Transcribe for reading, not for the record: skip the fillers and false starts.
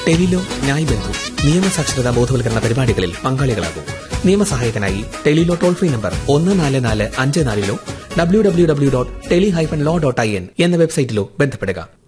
Tele-Law Nyay ബന്ധു നിയമസാക്ഷരതാ ബോധവൽക്കരണ പരിപാടികളിൽ പങ്കാളികളാകും. നിയമസഹായത്തിനായി Tele-Law toll free number 1445 www.teli-law.in എന്ന വെബ്സൈറ്റിലോ ബന്ധപ്പെടുക.